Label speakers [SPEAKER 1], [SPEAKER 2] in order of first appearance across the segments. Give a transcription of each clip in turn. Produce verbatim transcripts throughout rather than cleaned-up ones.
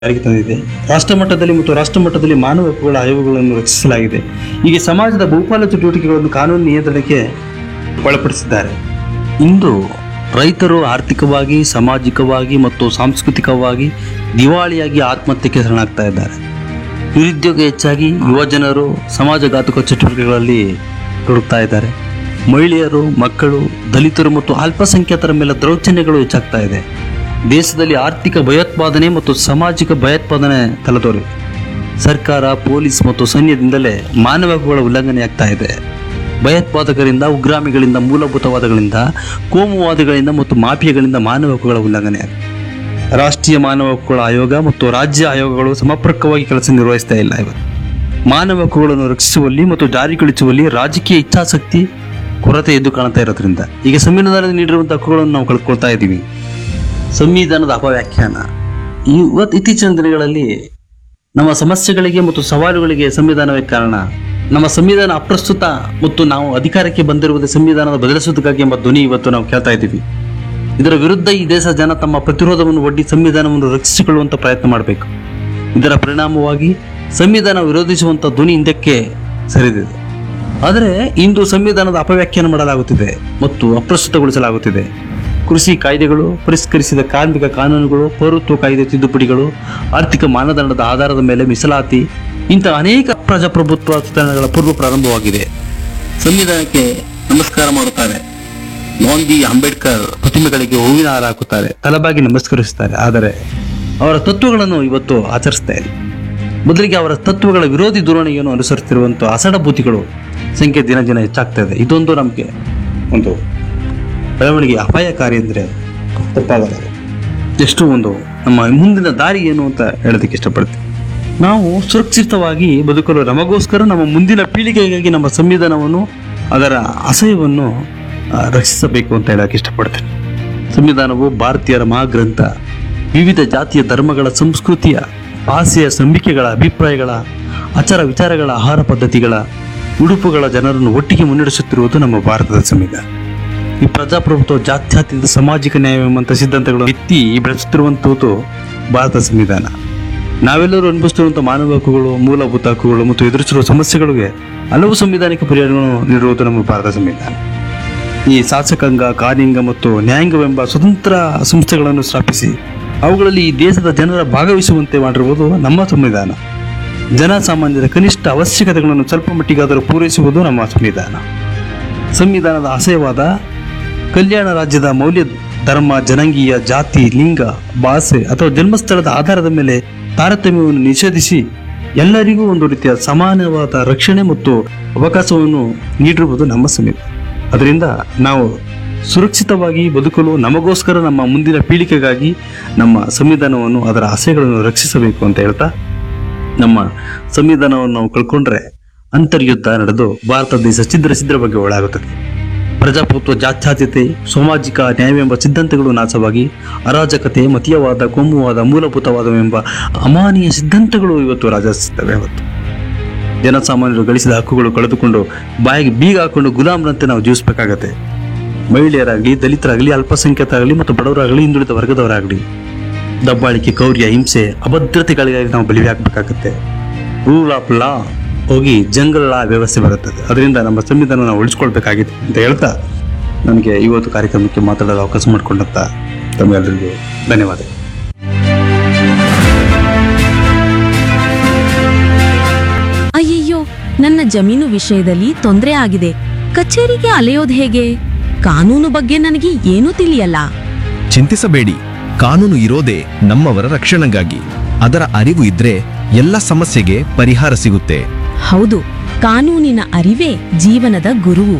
[SPEAKER 1] ಜಾರಿಗೆ ತಂದಿದೆ. ರಾಷ್ಟ್ರ ಮಟ್ಟದಲ್ಲಿ ಮತ್ತು ರಾಷ್ಟ್ರ ಮಟ್ಟದಲ್ಲಿ ಮಾನವ ಹಕ್ಕುಗಳ ಆಯೋಗಗಳನ್ನು ರಚಿಸಲಾಗಿದೆ. ಹೀಗೆ ಸಮಾಜದ ಬಹುಪಾಲು ಚಟುವಟಿಕೆಗಳನ್ನು ಕಾನೂನು ನಿಯಂತ್ರಣಕ್ಕೆ ಒಳಪಡಿಸಿದ್ದಾರೆ. ಇಂದು ರೈತರು ಆರ್ಥಿಕವಾಗಿ, ಸಾಮಾಜಿಕವಾಗಿ ಮತ್ತು ಸಾಂಸ್ಕೃತಿಕವಾಗಿ ದಿವಾಳಿಯಾಗಿ ಆತ್ಮಹತ್ಯೆಗೆ ಶರಣಾಗ್ತಾ ಇದ್ದಾರೆ. ನಿರುದ್ಯೋಗ ಹೆಚ್ಚಾಗಿ ಯುವ ಜನರು ಸಮಾಜಘಾತುಕ ಚಟುವಟಿಕೆಗಳಲ್ಲಿ ತೊಡಗ್ತಾ ಇದ್ದಾರೆ. ಮಹಿಳೆಯರು, ಮಕ್ಕಳು, ದಲಿತರು ಮತ್ತು ಅಲ್ಪಸಂಖ್ಯಾತರ ಮೇಲೆ ದೌರ್ಜನ್ಯಗಳು ಹೆಚ್ಚಾಗ್ತಾ ಇದೆ. ದೇಶದಲ್ಲಿ ಆರ್ಥಿಕ ಭಯೋತ್ಪಾದನೆ ಮತ್ತು ಸಾಮಾಜಿಕ ಭಯೋತ್ಪಾದನೆ ತಲೆದೋರಿವೆ. ಸರ್ಕಾರ, ಪೊಲೀಸ್ ಮತ್ತು ಸೈನ್ಯದಿಂದಲೇ ಮಾನವ ಹಕ್ಕುಗಳ ಉಲ್ಲಂಘನೆಯಾಗ್ತಾ ಇದೆ. ಭಯೋತ್ಪಾದಕರಿಂದ, ಉಗ್ರಾಮಿಗಳಿಂದ, ಮೂಲಭೂತವಾದಗಳಿಂದ, ಕೋಮುವಾದಿಗಳಿಂದ ಮತ್ತು ಮಾಫಿಯಾಗಳಿಂದ ಮಾನವ ಹಕ್ಕುಗಳ ಉಲ್ಲಂಘನೆ ಆಗಿದೆ. ರಾಷ್ಟ್ರೀಯ ಮಾನವ ಹಕ್ಕುಗಳ ಆಯೋಗ ಮತ್ತು ರಾಜ್ಯ ಆಯೋಗಗಳು ಸಮರ್ಪಕವಾಗಿ ಕೆಲಸ ನಿರ್ವಹಿಸ್ತಾ ಇಲ್ಲ. ಇವತ್ತು ಮಾನವ ಹಕ್ಕುಗಳನ್ನು ರಕ್ಷಿಸುವಲ್ಲಿ ಮತ್ತು ಜಾರಿಗೊಳಿಸುವಲ್ಲಿ ರಾಜಕೀಯ ಇಚ್ಛಾಶಕ್ತಿ ಕೊರತೆ ಎದ್ದು ಕಾಣ್ತಾ ಇರೋದ್ರಿಂದ ಈಗ ಸಂವಿಧಾನದಲ್ಲಿ ನೀಡಿರುವಂತಹ ಹಕ್ಕುಗಳನ್ನು ನಾವು ಕಳ್ಕೊಳ್ತಾ ಇದ್ದೀವಿ. ಸಂವಿಧಾನದ ಅಪವ್ಯಾಖ್ಯಾನ ಇವತ್ತು ಇತ್ತೀಚಿನ ದಿನಗಳಲ್ಲಿ ನಮ್ಮ ಸಮಸ್ಯೆಗಳಿಗೆ ಮತ್ತು ಸವಾಲುಗಳಿಗೆ ಸಂವಿಧಾನವೇ ಕಾರಣ. ನಮ್ಮ ಸಂವಿಧಾನ ಅಪ್ರಸ್ತುತ ಮತ್ತು ನಾವು ಅಧಿಕಾರಕ್ಕೆ ಬಂದಿರುವುದೇ ಸಂವಿಧಾನದ ಬದಲಿಸುವುದಕ್ಕಾಗಿ ಎಂಬ ಧ್ವನಿ ಇವತ್ತು ನಾವು ಕೇಳ್ತಾ ಇದ್ದೀವಿ. ಇದರ ವಿರುದ್ಧ ಈ ದೇಶ ಜನ ತಮ್ಮ ಪ್ರತಿರೋಧವನ್ನು ಒಡ್ಡಿ ಸಂವಿಧಾನವನ್ನು ರಕ್ಷಿಸಿಕೊಳ್ಳುವಂತ ಪ್ರಯತ್ನ ಮಾಡಬೇಕು. ಇದರ ಪರಿಣಾಮವಾಗಿ ಸಂವಿಧಾನ ವಿರೋಧಿಸುವಂತ ಧ್ವನಿ ಹಿಂದಕ್ಕೆ ಸರಿದಿದೆ. ಆದರೆ ಇಂದು ಸಂವಿಧಾನದ ಅಪವ್ಯಾಖ್ಯಾನ ಮಾಡಲಾಗುತ್ತಿದೆ ಮತ್ತು ಅಪ್ರಸ್ತುತಗೊಳಿಸಲಾಗುತ್ತಿದೆ. ಕೃಷಿ ಕಾಯ್ದೆಗಳು, ಪರಿಷ್ಕರಿಸಿದ ಕಾರ್ಮಿಕ ಕಾನೂನುಗಳು, ಪೌರತ್ವ ಕಾಯ್ದೆ ತಿದ್ದುಪಡಿಗಳು, ಆರ್ಥಿಕ ಮಾನದಂಡದ ಆಧಾರದ ಮೇಲೆ ಮೀಸಲಾತಿ, ಇಂತಹ ಅನೇಕ ಪ್ರಜಾಪ್ರಭುತ್ವ ಸುಧಾರಣೆಗಳ ಪೂರ್ವ ಪ್ರಾರಂಭವಾಗಿದೆ. ಸಂವಿಧಾನಕ್ಕೆ ನಮಸ್ಕಾರ ಮಾಡುತ್ತಾರೆ. ಗಾಂಧಿ, ಅಂಬೇಡ್ಕರ್ ಪ್ರತಿಮೆಗಳಿಗೆ ಹೂವಿನ ಹಾರ ಹಾಕುತ್ತಾರೆ, ತಲೆಬಾಗಿ ನಮಸ್ಕರಿಸುತ್ತಾರೆ. ಆದರೆ ಅವರ ತತ್ವಗಳನ್ನು ಇವತ್ತು ಆಚರಿಸ್ತಾ ಇಲ್ಲ. ಬದಲಿಗೆ ಅವರ ತತ್ವಗಳ ವಿರೋಧಿ ಧೋರಣೆಯನ್ನು ಅನುಸರಿಸುತ್ತಿರುವಂತಹ ಅಸಡಬೂತಿಗಳು ಸಂಖ್ಯೆ ದಿನ ದಿನ ಹೆಚ್ಚಾಗ್ತಾ ಇದೆ. ಇದೊಂದು ನಮಗೆ ಒಂದು ಬೆಳವಣಿಗೆ ಅಪಾಯಕಾರಿ ಅಂದರೆ ತಪ್ಪಾಗಲಾರೆ. ಎಷ್ಟು ಒಂದು ನಮ್ಮ ಮುಂದಿನ ದಾರಿ ಏನು ಅಂತ ಹೇಳೋದಕ್ಕೆ ಇಷ್ಟಪಡ್ತೀವಿ. ನಾವು ಸುರಕ್ಷಿತವಾಗಿ ಬದುಕಲು ನಮಗೋಸ್ಕರ, ನಮ್ಮ ಮುಂದಿನ ಪೀಳಿಗೆಗಾಗಿ ನಮ್ಮ ಸಂವಿಧಾನವನ್ನು, ಅದರ ಆಶಯವನ್ನು ರಕ್ಷಿಸಬೇಕು ಅಂತ ಹೇಳೋಕೆ ಇಷ್ಟಪಡ್ತೇನೆ. ಸಂವಿಧಾನವು ಭಾರತೀಯರ ಮಹಾಗ್ರಂಥ. ವಿವಿಧ ಜಾತಿಯ, ಧರ್ಮಗಳ, ಸಂಸ್ಕೃತಿಯ, ಭಾಷೆಯ, ನಂಬಿಕೆಗಳ, ಅಭಿಪ್ರಾಯಗಳ, ಆಚಾರ ವಿಚಾರಗಳ, ಆಹಾರ ಪದ್ಧತಿಗಳ, ಉಡುಪುಗಳ ಜನರನ್ನು ಒಟ್ಟಿಗೆ ಮುನ್ನಡೆಸುತ್ತಿರುವುದು ನಮ್ಮ ಭಾರತದ ಸಂವಿಧಾನ. ಈ ಪ್ರಜಾಪ್ರಭುತ್ವ, ಜಾತ್ಯತೀತ, ಸಾಮಾಜಿಕ ನ್ಯಾಯ ಎಂಬಂಥ ಸಿದ್ಧಾಂತಗಳು ಎತ್ತಿ ಬೆಳೆಸುತ್ತಿರುವಂಥದ್ದು ಭಾರತ ಸಂವಿಧಾನ. ನಾವೆಲ್ಲರೂ ಅನುಭವಿಸುತ್ತಿರುವಂಥ ಮಾನವ ಹಕ್ಕುಗಳು, ಮೂಲಭೂತ ಹಕ್ಕುಗಳು ಮತ್ತು ಎದುರಿಸಿರುವ ಸಮಸ್ಯೆಗಳಿಗೆ ಹಲವು ಸಂವಿಧಾನಿಕ ಪರಿಹಾರಗಳನ್ನು ನೀಡುವುದು ನಮ್ಮ ಭಾರತ ಸಂವಿಧಾನ. ಈ ಶಾಸಕಾಂಗ, ಕಾರ್ಯಾಂಗ ಮತ್ತು ನ್ಯಾಯಾಂಗವೆಂಬ ಸ್ವತಂತ್ರ ಸಂಸ್ಥೆಗಳನ್ನು ಸ್ಥಾಪಿಸಿ ಅವುಗಳಲ್ಲಿ ಈ ದೇಶದ ಜನರ ಭಾಗವಹಿಸುವಂತೆ ಮಾಡಿರುವುದು ನಮ್ಮ ಸಂವಿಧಾನ. ಜನಸಾಮಾನ್ಯರ ಕನಿಷ್ಠ ಅವಶ್ಯಕತೆಗಳನ್ನು ಸ್ವಲ್ಪ ಮಟ್ಟಿಗಾದರೂ ಪೂರೈಸುವುದು ನಮ್ಮ ಸಂವಿಧಾನ. ಸಂವಿಧಾನದ ಆಶಯವಾದ ಕಲ್ಯಾಣ ರಾಜ್ಯದ ಮೌಲ್ಯ, ಧರ್ಮ, ಜನಾಂಗೀಯ, ಜಾತಿ, ಲಿಂಗ, ಭಾಷೆ ಅಥವಾ ಜನ್ಮಸ್ಥಳದ ಆಧಾರದ ಮೇಲೆ ತಾರತಮ್ಯವನ್ನು ನಿಷೇಧಿಸಿ ಎಲ್ಲರಿಗೂ ಒಂದು ರೀತಿಯ ಸಮಾನವಾದ ರಕ್ಷಣೆ ಮತ್ತು ಅವಕಾಶವನ್ನು ನೀಡಿರುವುದು ನಮ್ಮ ಸಂವಿಧಾನ. ಅದರಿಂದ ನಾವು ಸುರಕ್ಷಿತವಾಗಿ ಬದುಕಲು ನಮಗೋಸ್ಕರ, ನಮ್ಮ ಮುಂದಿನ ಪೀಳಿಗೆಗಾಗಿ ನಮ್ಮ ಸಂವಿಧಾನವನ್ನು, ಅದರ ಆಶಯಗಳನ್ನು ರಕ್ಷಿಸಬೇಕು ಅಂತ ಹೇಳ್ತಾ, ನಮ್ಮ ಸಂವಿಧಾನವನ್ನು ನಾವು ಕಳ್ಕೊಂಡ್ರೆ ಅಂತರ್ಯುದ್ಧ ನಡೆದು ಭಾರತ ದೇಶ ಛಿದ್ರ ಛಿದ್ರವಾಗಿ ಒಳಾಗುತ್ತದೆ. ಪ್ರಜಾಪ್ರಭುತ್ವ, ಜಾತ್ಯತೀತತೆ, ಸಾಮಾಜಿಕ ನ್ಯಾಯವೆಂಬ ಸಿದ್ಧಾಂತಗಳು ನಾಶವಾಗಿ ಅರಾಜಕತೆ, ಮತೀಯವಾದ, ಕೋಮುವಾದ, ಮೂಲಭೂತವಾದವೆಂಬ ಅಮಾನೀಯ ಸಿದ್ಧಾಂತಗಳು ಇವತ್ತು ರಾಜಿಸುತ್ತವೆ. ಇವತ್ತು ಜನಸಾಮಾನ್ಯರು ಗಳಿಸಿದ ಹಕ್ಕುಗಳು ಕಳೆದುಕೊಂಡು ಬಾಯಿಗೆ ಬೀಗ ಹಾಕೊಂಡು ಗುಲಾಮರಂತೆ ನಾವು ಜೀವಿಸಬೇಕಾಗತ್ತೆ. ಮಹಿಳೆಯರಾಗಲಿ, ದಲಿತರಾಗಲಿ, ಅಲ್ಪಸಂಖ್ಯಾತರಾಗಲಿ ಮತ್ತು ಬಡವರಾಗಲಿ, ಹಿಂದುಳಿದ ವರ್ಗದವರಾಗಲಿ ದಬ್ಬಾಳಿಕೆ, ಕೌರ್ಯ, ಹಿಂಸೆ, ಅಭದ್ರತೆಗಳಿಗಾಗಿ ನಾವು ಬಲಿ ಹಾಕಬೇಕಾಗತ್ತೆ. ರೂಲ್ ಆಫ್ ಲಾ ಹೋಗಿ ಜಂಗಲ್ ಲಾ ವ್ಯವಸ್ಥೆ ಬರುತ್ತದೆ. ಅದರಿಂದ ನಮ್ಮ ಸಂವಿಧಾನ ನಾವು ಉಳಿಸ್ಕೊಳ್ಬೇಕಾಗಿದೆ ಅಂತ ಹೇಳ್ತಾ ನನಗೆ ಇವತ್ತು ಕಾರ್ಯಕ್ರಮಕ್ಕೆ ಮಾತಾಡಲು ಅವಕಾಶ ಮಾಡಿಕೊಂಡಂತ ತಮ್ಮೆಲ್ಲರಿಗೂ ಧನ್ಯವಾದಗಳು.
[SPEAKER 2] ಅಯ್ಯಯ್ಯೋ, ನನ್ನ ಜಮೀನು ವಿಷಯದಲ್ಲಿ ತೊಂದರೆ ಆಗಿದೆ. ಕಚೇರಿಗೆ ಅಲೆಯೋದು ಹೇಗೆ? ಕಾನೂನು ಬಗ್ಗೆ ನನಗೆ ಏನೂ ತಿಳಿಯಲ್ಲ.
[SPEAKER 3] ಚಿಂತಿಸಬೇಡಿ, ಕಾನೂನು ಇರೋದೇ ನಮ್ಮವರ ರಕ್ಷಣೆಗಾಗಿ. ಅದರ ಅರಿವು ಇದ್ರೆ ಎಲ್ಲ ಸಮಸ್ಯೆಗೆ ಪರಿಹಾರ ಸಿಗುತ್ತೆ.
[SPEAKER 2] ಹೌದು, ಕಾನೂನಿನ ಅರಿವೇ ಜೀವನದ ಗುರುವು.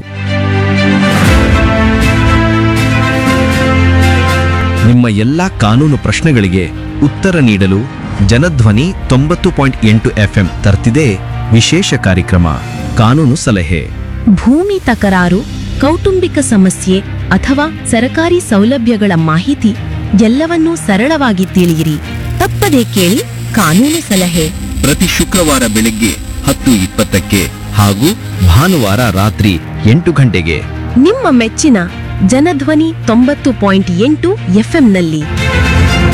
[SPEAKER 3] ನಿಮ್ಮ ಎಲ್ಲಾ ಕಾನೂನು ಪ್ರಶ್ನೆಗಳಿಗೆ ಉತ್ತರ ನೀಡಲು ಜನಧ್ವನಿ ತೊಂಬತ್ತು ಪಾಯಿಂಟ್ ಎಂಟು ಎಫ್ಎಂ ತರ್ತಿದೆ ವಿಶೇಷ ಕಾರ್ಯಕ್ರಮ ಕಾನೂನು ಸಲಹೆ.
[SPEAKER 2] ಭೂಮಿ ತಕರಾರು, ಕೌಟುಂಬಿಕ ಸಮಸ್ಯೆ ಅಥವಾ ಸರಕಾರಿ ಸೌಲಭ್ಯಗಳ ಮಾಹಿತಿ ಎಲ್ಲವನ್ನೂ ಸರಳವಾಗಿ ತಿಳಿಯಿರಿ. ತಪ್ಪದೇ ಕೇಳಿ ಕಾನೂನು ಸಲಹೆ.
[SPEAKER 3] ಪ್ರತಿ ಶುಕ್ರವಾರ ಬೆಳಿಗ್ಗೆ ಹತ್ತು ಇಪ್ಪತ್ತಕ್ಕೆ ಹಾಗೂ ಭಾನುವಾರ ರಾತ್ರಿ ಎಂಟು ಗಂಟೆಗೆ
[SPEAKER 2] ನಿಮ್ಮ ಮೆಚ್ಚಿನ ಜನಧ್ವನಿ ತೊಂಬತ್ತು ಪಾಯಿಂಟ್ ಎಂಟು ಎಫ್ಎಂನಲ್ಲಿ.